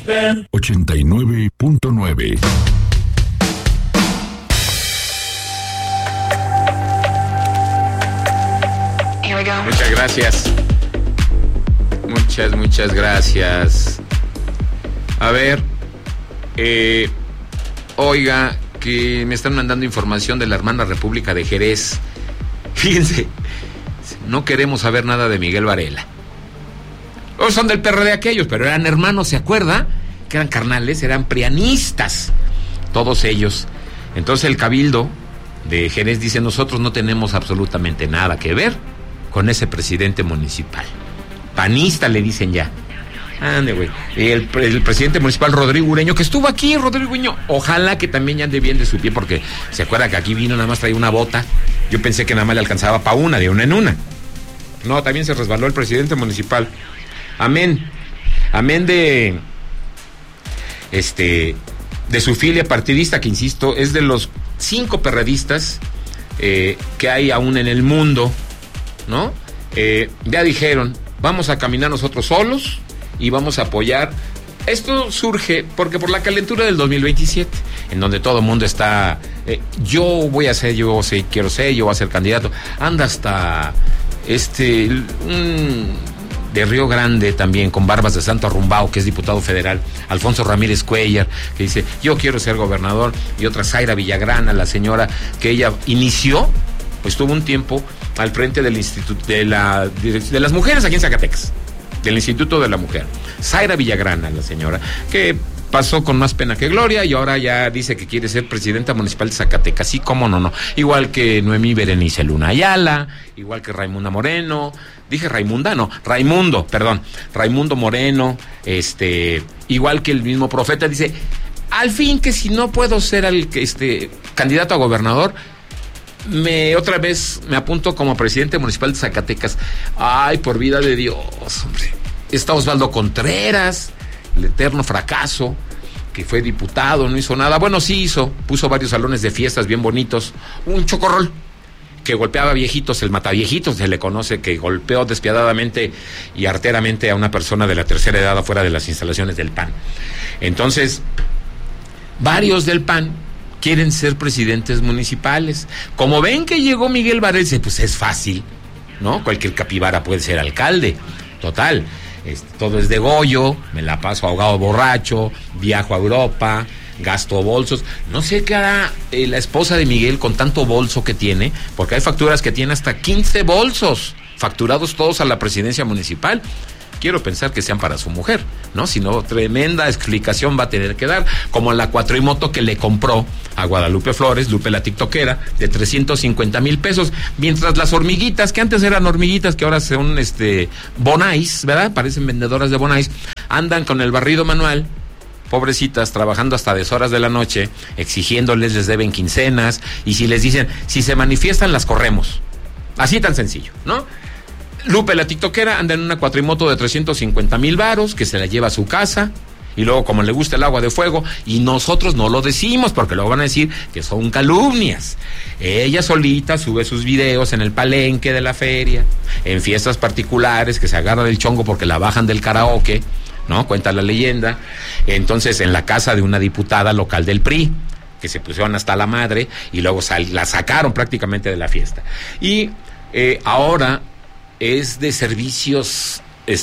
89.9. Muchas gracias. Muchas gracias. A ver, oiga, que me están mandando información de la hermana República de Jerez. Fíjense, no queremos saber nada de Miguel Varela. Son del PRD aquellos, pero eran hermanos, ¿se acuerda? Que eran carnales, eran prianistas, todos ellos. Entonces el cabildo de Jerez dice: nosotros no tenemos absolutamente nada que ver con ese presidente municipal. Panista le dicen ya. Ande, güey. El presidente municipal Rodrigo Ureño, que estuvo aquí, Rodrigo Ureño, ojalá que también ya ande bien de su pie, porque se acuerda que aquí vino, nada más traía una bota. Yo pensé que nada más le alcanzaba para una, de una en una. No, también se resbaló el presidente municipal. Amén de su filia partidista, que insisto, es de los 5 perredistas que hay aún en el mundo, ¿no? Ya dijeron, vamos a caminar nosotros solos y vamos a apoyar. Esto surge porque por la calentura del 2027, en donde todo el mundo está, yo voy a ser, yo sé, quiero ser, yo voy a ser candidato. Anda hasta de Río Grande también, con barbas de santo arrumbao, que es diputado federal, Alfonso Ramírez Cuellar, que dice, yo quiero ser gobernador. Y otra, Zaira Villagrana, la señora, que ella inició, pues tuvo un tiempo al frente del instituto de las mujeres aquí en Zacatecas, del Instituto de la Mujer. Zaira Villagrana, la señora, que pasó con más pena que gloria y ahora ya dice que quiere ser presidenta municipal de Zacatecas. Sí, cómo no. Igual que Noemí Berenice Luna Ayala, igual que Raimunda Moreno. Dije Raimunda, no, Raimundo Moreno, igual que el mismo Profeta. Dice, al fin, que si no puedo ser candidato a gobernador, otra vez me apunto como presidente municipal de Zacatecas. Ay, por vida de Dios, hombre. Está Osvaldo Contreras, el eterno fracaso, que fue diputado, no hizo nada. Bueno, sí hizo, puso varios salones de fiestas bien bonitos. Un chocorrol que golpeaba viejitos, el mataviejitos se le conoce, que golpeó despiadadamente y arteramente a una persona de la tercera edad afuera de las instalaciones del PAN. Entonces, varios del PAN quieren ser presidentes municipales. Como ven que llegó Miguel Varela, pues es fácil, ¿no? Cualquier capibara puede ser alcalde. Total, todo es de Goyo, me la paso ahogado borracho, viajo a Europa, gasto bolsos. No sé qué hará la esposa de Miguel con tanto bolso que tiene, porque hay facturas que tiene hasta 15 bolsos, facturados todos a la presidencia municipal. Quiero pensar que sean para su mujer, ¿no? Si no, tremenda explicación va a tener que dar, como la cuatrimoto que le compró a Guadalupe Flores, Lupe la tiktokera, de 350,000 pesos, mientras las hormiguitas, que antes eran hormiguitas, que ahora son bonais, ¿verdad? Parecen vendedoras de bonais, andan con el barrido manual, pobrecitas, trabajando hasta deshoras de la noche, exigiéndoles, les deben quincenas, y si les dicen, si se manifiestan, las corremos. Así tan sencillo, ¿no? Lupe la tiktokera anda en una cuatrimoto de 350,000 varos, que se la lleva a su casa, y luego, como le gusta el agua de fuego, y nosotros no lo decimos, porque luego van a decir que son calumnias. Ella solita sube sus videos en el palenque de la feria, en fiestas particulares, que se agarra del chongo porque la bajan del karaoke, ¿no? Cuenta la leyenda. Entonces, en la casa de una diputada local del PRI, que se pusieron hasta la madre, y luego la sacaron prácticamente de la fiesta. Y ahora es de servicios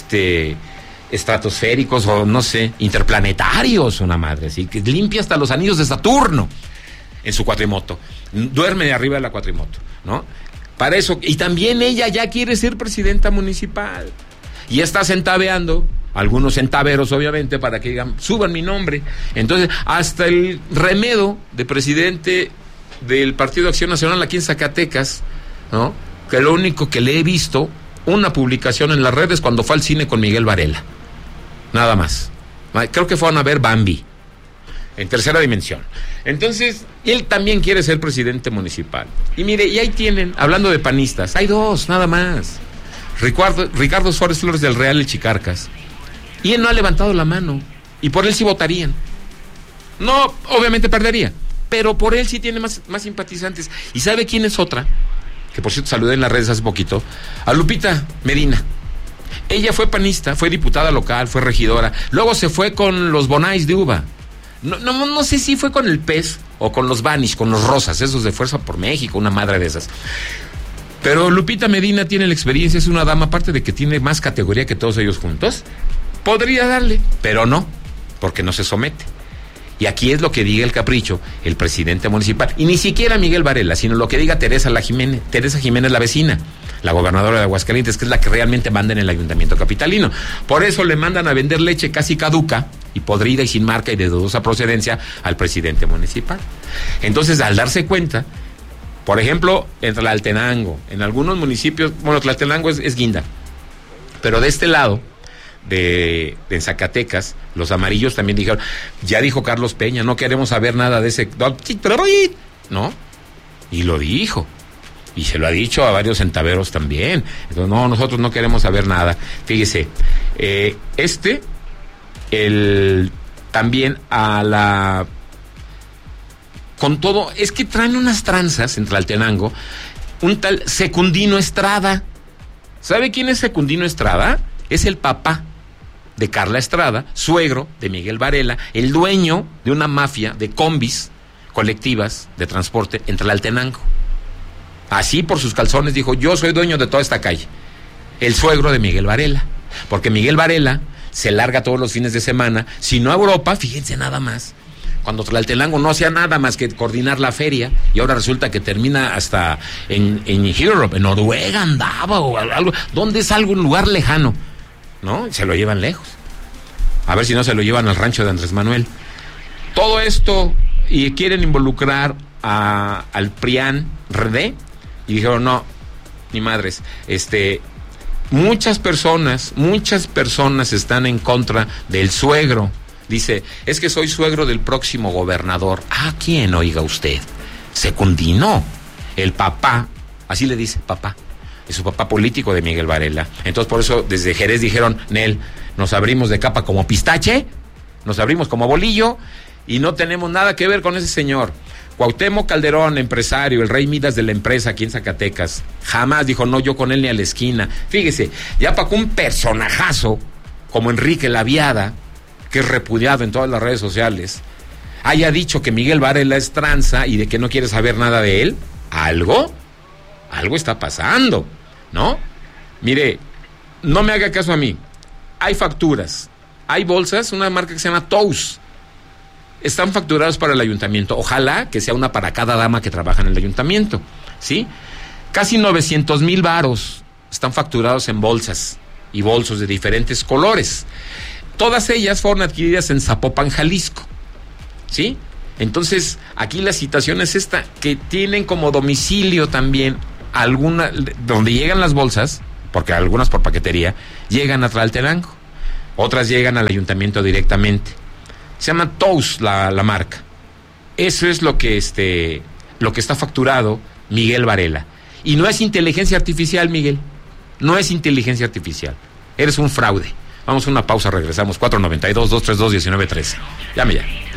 estratosféricos, o no sé, interplanetarios, una madre así, que limpia hasta los anillos de Saturno en su cuatrimoto, duerme de arriba de la cuatrimoto, ¿no? Para eso, y también ella ya quiere ser presidenta municipal, y está centaveando, algunos centaveros obviamente, para que digan, suban mi nombre. Entonces, hasta el remedo de presidente del Partido de Acción Nacional aquí en Zacatecas, ¿no? Que lo único que le he visto, una publicación en las redes cuando fue al cine con Miguel Varela. Nada más. Creo que fueron a ver Bambi, en Tercera Dimensión. Entonces, él también quiere ser presidente municipal. Y mire, y ahí tienen, hablando de panistas, hay dos, nada más. Ricardo Suárez Flores del Real, el Chicarcas. Y él no ha levantado la mano. Y por él sí votarían. No, obviamente perdería, pero por él sí tiene más simpatizantes. ¿Y sabe quién es otra? Que por cierto saludé en las redes hace poquito, a Lupita Medina. Ella fue panista, fue diputada local, fue regidora. Luego se fue con los Bonais de Uva. No sé si fue con el PES o con los Vanish, con los Rosas, esos de Fuerza por México, una madre de esas. Pero Lupita Medina tiene la experiencia, es una dama, aparte de que tiene más categoría que todos ellos juntos. Podría darle, pero no, porque no se somete. Y aquí es lo que diga el capricho, el presidente municipal. Y ni siquiera Miguel Varela, sino lo que diga Teresa Jiménez, la vecina, la gobernadora de Aguascalientes, que es la que realmente manda en el ayuntamiento capitalino. Por eso le mandan a vender leche casi caduca y podrida y sin marca y de dudosa procedencia al presidente municipal. Entonces, al darse cuenta, por ejemplo, en Tlaltenango, en algunos municipios, bueno, Tlaltenango es guinda, pero de este lado, de Zacatecas, los amarillos también dijeron, ya dijo Carlos Peña, no queremos saber nada de ese, ¿no? Y lo dijo, y se lo ha dicho a varios centaveros también. Entonces, no, nosotros no queremos saber nada. Fíjese, también con todo, es que traen unas tranzas en Tlaltenango, un tal Secundino Estrada. ¿Sabe quién es Secundino Estrada? Es el papá de Carla Estrada, suegro de Miguel Varela, el dueño de una mafia de combis colectivas de transporte en Tlaltenango. Así por sus calzones dijo, yo soy dueño de toda esta calle. El suegro de Miguel Varela, porque Miguel Varela se larga todos los fines de semana, si no a Europa, fíjense nada más, cuando Tlaltenango no hacía nada más que coordinar la feria, y ahora resulta que termina hasta en Europe, en Noruega andaba, o algo, ¿dónde es algún lugar lejano? ¿No? Se lo llevan lejos. A ver si no se lo llevan al rancho de Andrés Manuel. Todo esto, y quieren involucrar al PRIAN RD, y dijeron, no, ni madres, muchas personas están en contra del suegro. Dice, es que soy suegro del próximo gobernador. ¿A quién, oiga usted? Secundino, el papá, así le dice, papá. Es su papá político de Miguel Varela. Entonces, por eso, desde Jerez dijeron, Nel, nos abrimos de capa como pistache, nos abrimos como bolillo, y no tenemos nada que ver con ese señor. Cuauhtémoc Calderón, empresario, el rey Midas de la empresa aquí en Zacatecas, jamás dijo, no, yo con él ni a la esquina. Fíjese, ya para que un personajazo como Enrique Laviada, que es repudiado en todas las redes sociales, haya dicho que Miguel Varela es tranza y de que no quiere saber nada de él, algo está pasando, ¿no? Mire, no me haga caso a mí. Hay facturas, hay bolsas, una marca que se llama Tous. Están facturados para el ayuntamiento. Ojalá que sea una para cada dama que trabaja en el ayuntamiento, ¿sí? Casi 900,000 varos están facturados en bolsas y bolsos de diferentes colores. Todas ellas fueron adquiridas en Zapopan, Jalisco, ¿sí? Entonces, aquí la situación es esta, que tienen como domicilio también alguna, donde llegan las bolsas, porque algunas por paquetería, llegan a Tlaltenango, otras llegan al ayuntamiento directamente. Se llama Tous la marca. Eso es lo que está facturado Miguel Varela. Y no es inteligencia artificial, Miguel. No es inteligencia artificial. Eres un fraude. Vamos a una pausa, regresamos. 492-232-1913. Llame ya.